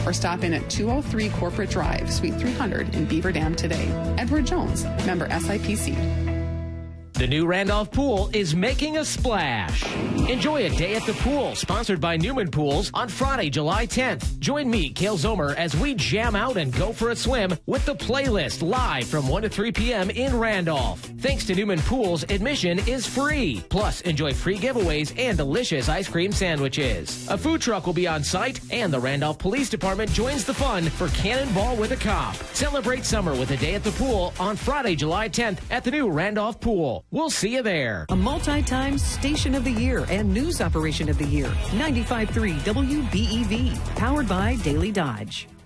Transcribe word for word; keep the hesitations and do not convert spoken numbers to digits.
or stop in at two oh three Corporate Drive, Suite three hundred in Beaver Dam today. Edward Jones, member S I P C. The new Randolph Pool is making a splash. Enjoy a day at the pool, sponsored by Newman Pools, on Friday, July tenth. Join me, Cale Zomer, as we jam out and go for a swim with The Playlist live from one to three p.m. in Randolph. Thanks to Newman Pools, admission is free. Plus, enjoy free giveaways and delicious ice cream sandwiches. A food truck will be on site, and the Randolph Police Department joins the fun for Cannonball with a Cop. Celebrate summer with a day at the pool on Friday, July tenth at the new Randolph Pool. We'll see you there. A multi-time Station of the Year and News Operation of the Year. ninety-five point three W B E V. Powered by Daily Dodge.